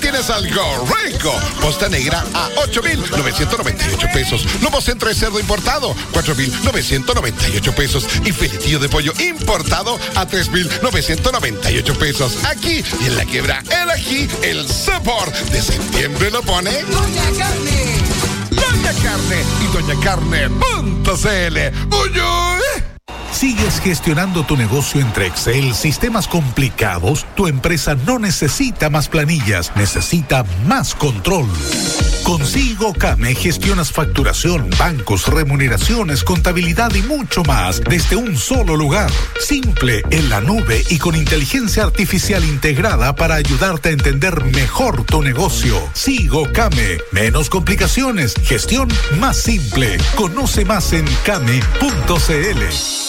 tienes algo rico. Posta negra a 8.998 pesos. Lomo centro de cerdo importado, 4.998 pesos. Y filetillo de pollo importado a 3.998 pesos. Aquí y en La Quiebra, el ají, el sabor de septiembre lo pone Doña Carne. Doña Carne y doñacarne.cl. ¡Uy! ¿Sigues gestionando tu negocio entre Excel, sistemas complicados? Tu empresa no necesita más planillas, necesita más control. Con SigoCame gestionas facturación, bancos, remuneraciones, contabilidad y mucho más desde un solo lugar. Simple, en la nube y con inteligencia artificial integrada para ayudarte a entender mejor tu negocio. SigoCame. Menos complicaciones, gestión más simple. Conoce más en came.cl.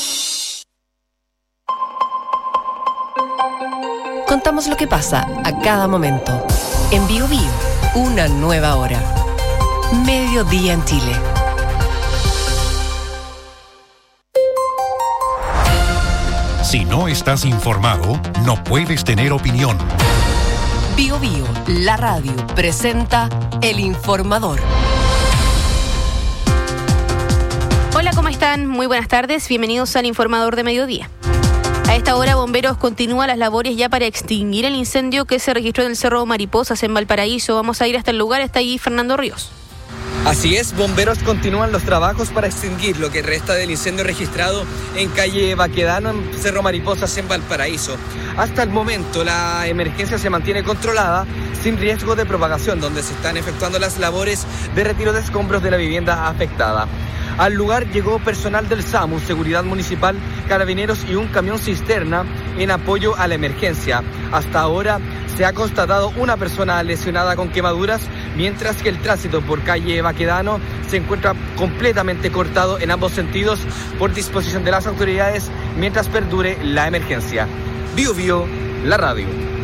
Contamos lo que pasa a cada momento. En Bio Bio, una nueva hora. Mediodía en Chile. Si no estás informado, no puedes tener opinión. Bio Bio, la radio, presenta El Informador. Hola, ¿cómo están? Muy buenas tardes. Bienvenidos al Informador de Mediodía. A esta hora, bomberos continúan las labores ya para extinguir el incendio que se registró en el Cerro Mariposas, en Valparaíso. Vamos a ir hasta el lugar. Está ahí Fernando Ríos. Así es, bomberos continúan los trabajos para extinguir lo que resta del incendio registrado en calle Baquedano, en Cerro Mariposas, en Valparaíso. Hasta el momento, la emergencia se mantiene controlada, sin riesgo de propagación, donde se están efectuando las labores de retiro de escombros de la vivienda afectada. Al lugar llegó personal del SAMU, Seguridad Municipal, Carabineros y un camión cisterna en apoyo a la emergencia. Hasta ahora se ha constatado una persona lesionada con quemaduras, mientras que el tránsito por calle Baquedano se encuentra completamente cortado en ambos sentidos por disposición de las autoridades mientras perdure la emergencia. Bio Bio, la radio.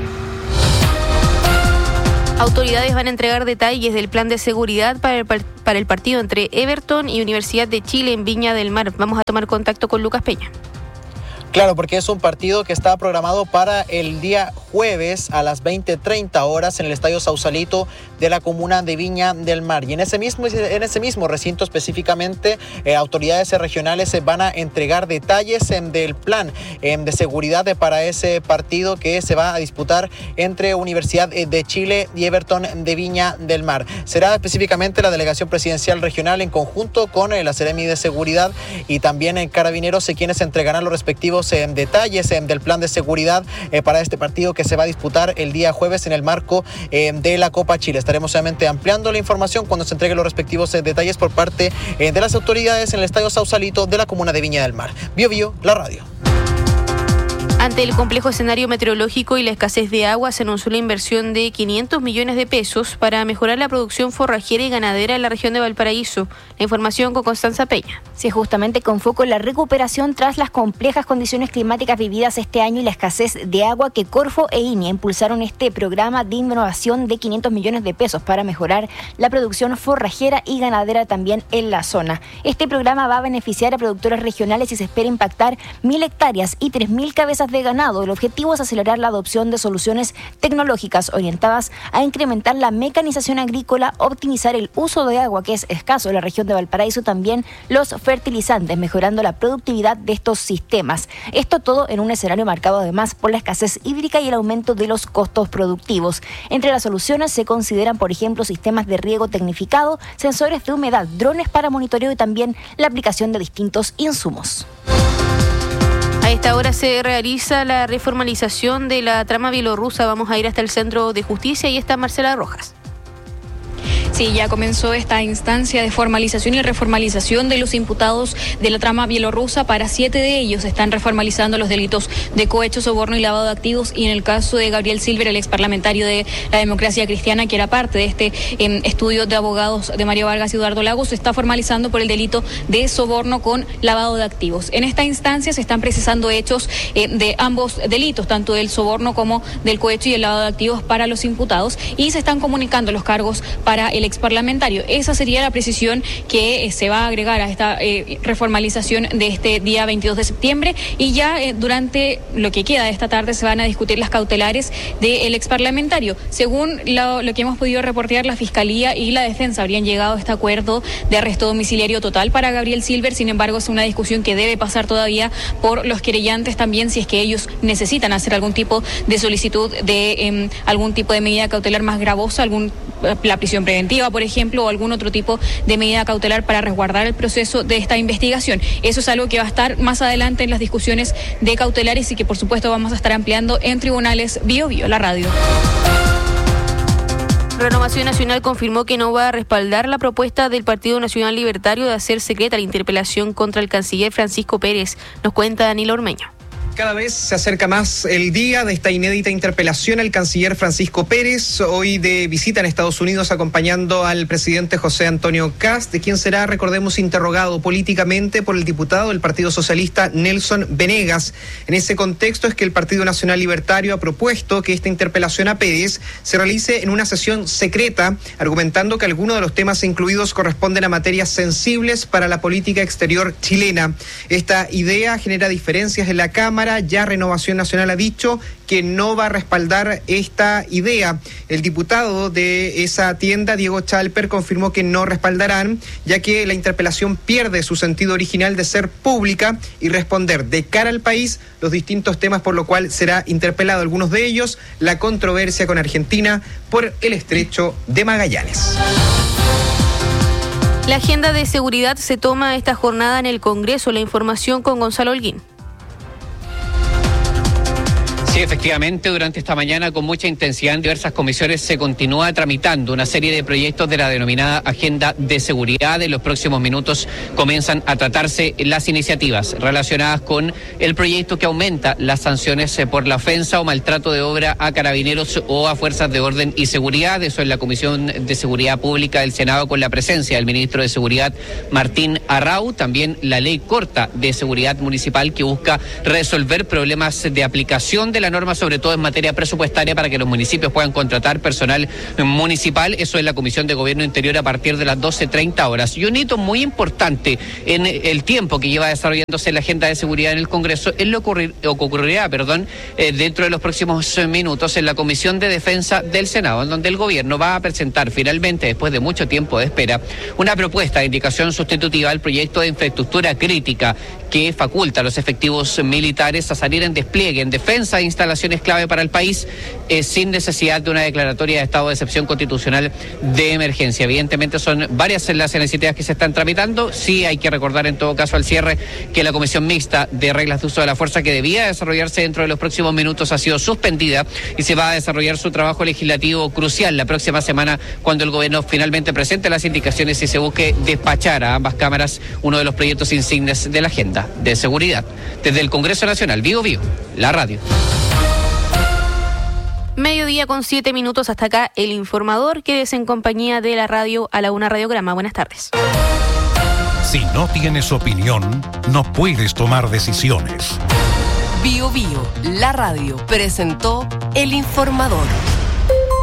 Autoridades van a entregar detalles del plan de seguridad para el partido entre Everton y Universidad de Chile en Viña del Mar. Vamos a tomar contacto con Lucas Peña. Claro, porque es un partido que está programado para el día jueves a las 20:30 horas en el Estadio Sausalito de la comuna de Viña del Mar. Y en ese mismo recinto específicamente, autoridades regionales van a entregar detalles del plan de seguridad para ese partido que se va a disputar entre Universidad de Chile y Everton de Viña del Mar. Será específicamente la delegación presidencial regional en conjunto con la Seremi de Seguridad y también Carabineros quienes entregarán los respectivos detalles del plan de seguridad para este partido que se va a disputar el día jueves en el marco de la Copa Chile. Estaremos obviamente ampliando la información cuando se entreguen los respectivos detalles por parte de las autoridades en el Estadio Sausalito de la comuna de Viña del Mar. Bio Bio, la radio. Ante el complejo escenario meteorológico y la escasez de agua, se anunció la inversión de 500 millones de pesos para mejorar la producción forrajera y ganadera en la región de Valparaíso. La información con Constanza Peña. Sí, justamente con foco en la recuperación tras las complejas condiciones climáticas vividas este año y la escasez de agua, que Corfo e INE impulsaron este programa de innovación de 500 millones de pesos para mejorar la producción forrajera y ganadera también en la zona. Este programa va a beneficiar a productores regionales y se espera impactar 1.000 hectáreas y 3.000 cabezas de ganado. El objetivo es acelerar la adopción de soluciones tecnológicas orientadas a incrementar la mecanización agrícola, optimizar el uso de agua que es escaso en la región de Valparaíso, también los fertilizantes, mejorando la productividad de estos sistemas. Esto todo en un escenario marcado además por la escasez hídrica y el aumento de los costos productivos. Entre las soluciones se consideran, por ejemplo, sistemas de riego tecnificado, sensores de humedad, drones para monitoreo y también la aplicación de distintos insumos. A esta hora se realiza la reformalización de la trama bielorrusa. Vamos a ir hasta el Centro de Justicia y está Marcela Rojas. Sí, ya comenzó esta instancia de formalización y reformalización de los imputados de la trama bielorrusa. Para 7 de ellos están reformalizando los delitos de cohecho, soborno y lavado de activos. Y en el caso de Gabriel Silver, el ex parlamentario de la Democracia Cristiana, que era parte de este estudio de abogados de Mario Vargas y Eduardo Lagos, se está formalizando por el delito de soborno con lavado de activos. En esta instancia se están precisando hechos de ambos delitos, tanto del soborno como del cohecho y el lavado de activos para los imputados, y se están comunicando los cargos para el al exparlamentario. Esa sería la precisión que se va a agregar a esta reformalización de este día 22 de septiembre, y ya durante lo que queda de esta tarde se van a discutir las cautelares del exparlamentario. Según lo que hemos podido reportear, la Fiscalía y la Defensa habrían llegado a este acuerdo de arresto domiciliario total para Gabriel Silver. Sin embargo, es una discusión que debe pasar todavía por los querellantes también, si es que ellos necesitan hacer algún tipo de solicitud de algún tipo de medida cautelar más gravosa, la prisión preventiva, por ejemplo, o algún otro tipo de medida cautelar para resguardar el proceso de esta investigación. Eso es algo que va a estar más adelante en las discusiones de cautelares y que por supuesto vamos a estar ampliando en Tribunales Bio Bio, la radio. Renovación Nacional confirmó que no va a respaldar la propuesta del Partido Nacional Libertario de hacer secreta la interpelación contra el canciller Francisco Pérez. Nos cuenta Danilo Ormeño. Cada vez se acerca más el día de esta inédita interpelación al canciller Francisco Pérez, hoy de visita en Estados Unidos acompañando al presidente José Antonio Kast, de quien será, recordemos, interrogado políticamente por el diputado del Partido Socialista Nelson Venegas. En ese contexto es que el Partido Nacional Libertario ha propuesto que esta interpelación a Pérez se realice en una sesión secreta, argumentando que algunos de los temas incluidos corresponden a materias sensibles para la política exterior chilena. Esta idea genera diferencias en la Cámara. Ya Renovación Nacional ha dicho que no va a respaldar esta idea. El diputado de esa tienda, Diego Chalper, confirmó que no respaldarán, ya que la interpelación pierde su sentido original de ser pública y responder de cara al país los distintos temas, por lo cual será interpelado. Algunos de ellos, la controversia con Argentina por el Estrecho de Magallanes. La agenda de seguridad se toma esta jornada en el Congreso. La información con Gonzalo Holguín. Sí, efectivamente, durante esta mañana con mucha intensidad en diversas comisiones se continúa tramitando una serie de proyectos de la denominada Agenda de Seguridad. En los próximos minutos comienzan a tratarse las iniciativas relacionadas con el proyecto que aumenta las sanciones por la ofensa o maltrato de obra a carabineros o a fuerzas de orden y seguridad. Eso en la Comisión de Seguridad Pública del Senado, con la presencia del ministro de Seguridad, Martín Arrau. También la ley corta de seguridad municipal, que busca resolver problemas de aplicación de la norma, sobre todo en materia presupuestaria, para que los municipios puedan contratar personal municipal. Eso en la Comisión de Gobierno Interior a partir de las 12:30 horas. Y un hito muy importante en el tiempo que lleva desarrollándose la agenda de seguridad en el Congreso es lo que ocurrirá dentro de los próximos minutos en la Comisión de Defensa del Senado, en donde el gobierno va a presentar finalmente, después de mucho tiempo de espera, una propuesta de indicación sustitutiva al proyecto de infraestructura crítica que faculta a los efectivos militares a salir en despliegue en defensa de instalaciones clave para el país, sin necesidad de una declaratoria de estado de excepción constitucional de emergencia. Evidentemente son varias las iniciativas que se están tramitando. Sí, hay que recordar en todo caso al cierre que la Comisión Mixta de Reglas de Uso de la Fuerza, que debía desarrollarse dentro de los próximos minutos, ha sido suspendida y se va a desarrollar su trabajo legislativo crucial la próxima semana, cuando el gobierno finalmente presente las indicaciones y se busque despachar a ambas cámaras uno de los proyectos insignes de la agenda de seguridad. Desde el Congreso Nacional, Bio Bio, la radio. 12:07. Hasta acá el informador. Quédese en compañía de la radio a la una Radiograma. Buenas tardes. Si no tienes opinión, no puedes tomar decisiones. Bio Bio, la radio, presentó el informador.